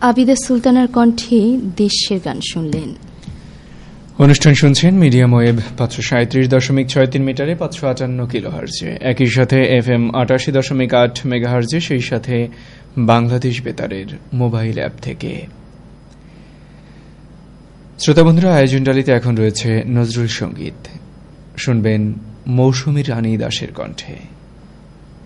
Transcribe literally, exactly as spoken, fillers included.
আবিদা সুলতানার কণ্ঠে দেশের গান শুনলেন। অনুষ্ঠান শুনছেন মিডিয়াম ওয়েভ পাঁচশো সাঁত্রিশ দশমিক ছয় তিন মিটারে পাঁচশো আটান্ন কিলো হার্জে, একই সাথে এফ এম আটাশি দশমিক আট মেগা হার্জে, সেই সাথে বাংলাদেশ বেতারের মোবাইল অ্যাপ থেকে। শ্রোতা বন্ধুরা, আয়োজন ডালিতে এখন রয়েছে নজরুল সঙ্গীত। শুনবেন মৌসুমী রানী দাসের কণ্ঠে।